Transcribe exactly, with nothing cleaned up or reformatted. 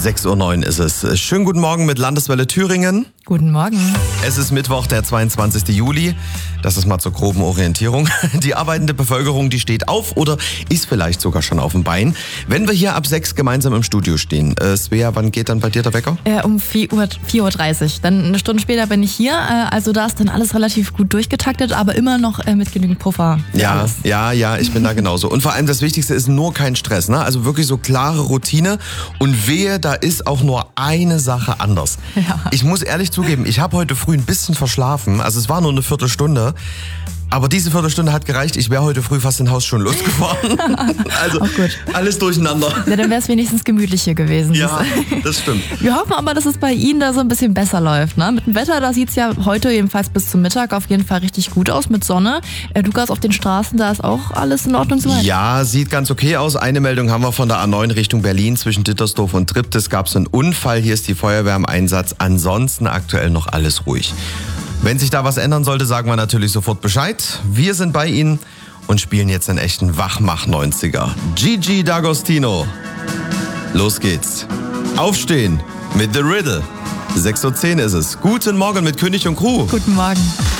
sechs Uhr neun ist es. Schönen guten Morgen mit Landeswelle Thüringen. Guten Morgen. Es ist Mittwoch, der zweiundzwanzigsten Juli. Das ist mal zur groben Orientierung. Die arbeitende Bevölkerung, die steht auf oder ist vielleicht sogar schon auf dem Bein. Wenn wir hier ab sechs gemeinsam im Studio stehen. Äh, Svea, wann geht dann bei dir der Wecker? Äh, um vier Uhr dreißig. Dann eine Stunde später bin ich hier. Äh, also da ist dann alles relativ gut durchgetaktet, aber immer noch äh, mit genügend Puffer. Ja, Alles. ja, ja, ich bin da genauso. Und vor allem das Wichtigste ist nur kein Stress. Ne? Also wirklich so klare Routine. Und wehe, da ist auch nur eine Sache anders. Ja. Ich muss ehrlich zugeben, ich habe heute früh ein bisschen verschlafen. Also es war nur eine Viertelstunde. Aber diese Viertelstunde hat gereicht. Ich wäre heute früh fast in Haus schon losgefahren. Also Auch gut. alles durcheinander. Ja, dann wäre es wenigstens gemütlich hier gewesen. Ja, das stimmt. Wir hoffen aber, dass es bei Ihnen da so ein bisschen besser läuft. Ne? Mit dem Wetter, da sieht es ja heute jedenfalls bis zum Mittag auf jeden Fall richtig gut aus mit Sonne. Äh, Lukas, auf den Straßen, da ist auch alles in Ordnung soweit? Ja, sieht ganz okay aus. Eine Meldung haben wir von der A neun Richtung Berlin zwischen Dittersdorf und Triptis. Gab es einen Unfall. Hier ist die Feuerwehr im Einsatz. Ansonsten aktuell noch alles ruhig. Wenn sich da was ändern sollte, sagen wir natürlich sofort Bescheid. Wir sind bei Ihnen und spielen jetzt einen echten Wachmach-neunziger. Gigi D'Agostino. Los geht's. Aufstehen mit The Riddle. sechs Uhr zehn ist es. Guten Morgen mit König und Crew. Guten Morgen.